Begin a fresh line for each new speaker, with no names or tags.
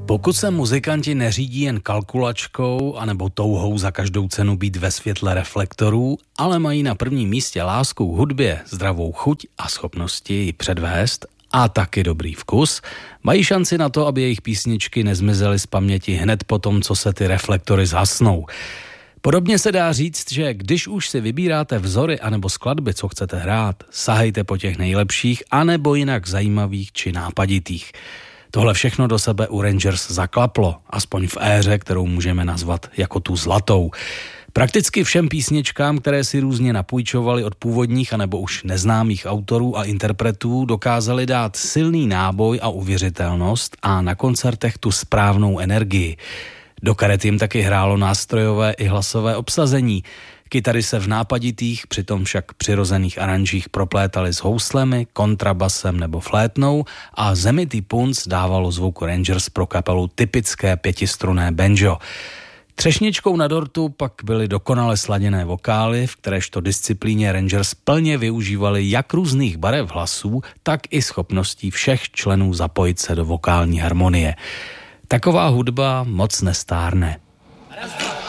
Pokud se muzikanti neřídí jen kalkulačkou anebo touhou za každou cenu být ve světle reflektorů, ale mají na prvním místě lásku k hudbě, zdravou chuť a schopnosti ji předvést a taky dobrý vkus, mají šanci na to, aby jejich písničky nezmizely z paměti hned po tom, co se ty reflektory zhasnou. Podobně se dá říct, že když už si vybíráte vzory anebo skladby, co chcete hrát, sahejte po těch nejlepších anebo jinak zajímavých či nápaditých. Tohle všechno do sebe u Rangers zaklaplo, aspoň v éře, kterou můžeme nazvat jako tu zlatou. Prakticky všem písničkám, které si různě napůjčovali od původních anebo už neznámých autorů a interpretů, dokázali dát silný náboj a uvěřitelnost a na koncertech tu správnou energii. Do karet jim taky hrálo nástrojové i hlasové obsazení. Kytary se v nápaditých, přitom však přirozených aranžích proplétaly s houslemi, kontrabasem nebo flétnou a zemitý punc dávalo zvuku Rangers pro kapelu typické pětistrunné banjo. Třešničkou na dortu pak byly dokonale sladěné vokály, v kteréžto disciplíně Rangers plně využívali jak různých barev hlasů, tak i schopností všech členů zapojit se do vokální harmonie. Taková hudba moc nestárne.